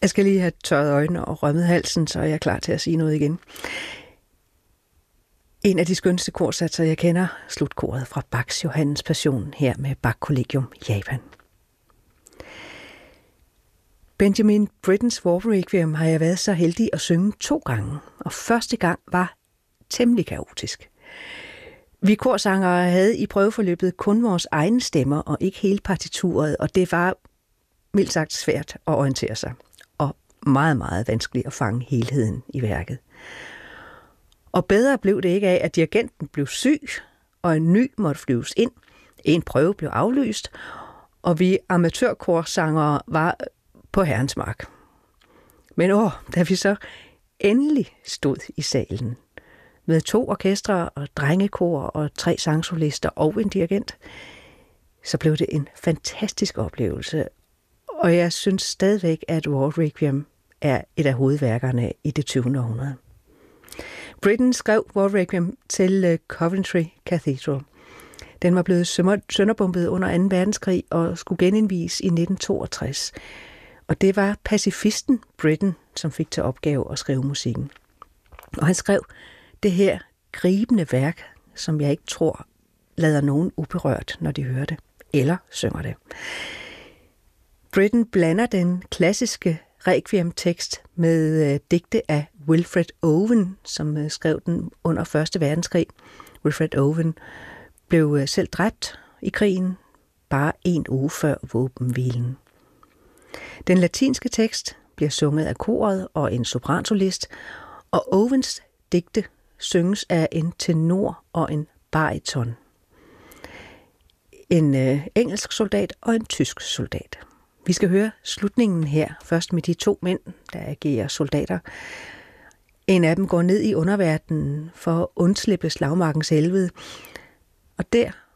Jeg skal lige have tørret øjnene og rømmet halsen, så er jeg klar til at sige noget igen. En af de skønste korsatser, jeg kender, slutkoret fra Bachs Johannes Passion, her med Bach Collegium Japan. Benjamin Brittens War Requiem har jeg været så heldig at synge 2 gange, og første gang var temmelig kaotisk. Vi korsangere havde i prøveforløbet kun vores egne stemmer og ikke hele partituret, og det var mildt sagt svært at orientere sig, og meget, meget vanskeligt at fange helheden i værket. Og bedre blev det ikke af, at dirigenten blev syg, og en ny måtte flyves ind. En prøve blev aflyst, og vi amatørkorsangere var på herrens mark. Men da vi så endelig stod i salen, med 2 orkestre og drengekor og 3 sangsolister og en dirigent, så blev det en fantastisk oplevelse. Og jeg synes stadigvæk, at War Requiem er et af hovedværkerne i det 20. århundrede. Britten skrev War Requiem til Coventry Cathedral. Den var blevet sønderbombet under 2. verdenskrig og skulle genindvies i 1962. Og det var pacifisten Britten, som fik til opgave at skrive musikken. Og han skrev det her gribende værk, som jeg ikke tror lader nogen uberørt, når de hører det, eller synger det. Britten blander den klassiske Requiem-tekst med digte af Wilfred Owen, som skrev den under 1. verdenskrig. Wilfred Owen blev selv dræbt i krigen, bare 1 uge før våbenhvilen. Den latinske tekst bliver sunget af koret og en sopransolist, og Owens digte synges af en tenor og en bariton. En engelsk soldat og en tysk soldat. Vi skal høre slutningen her, først med de 2 mænd, der agerer soldater. En af dem går ned i underverdenen for at undslippe slagmarkens helvede, og der